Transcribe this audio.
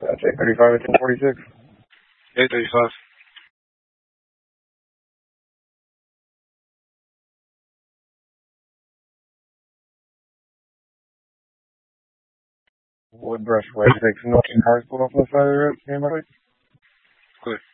J35 at 1046. J35. Woodbrush Way 6, no cars pulled off on the side of the road. Anybody? Clear.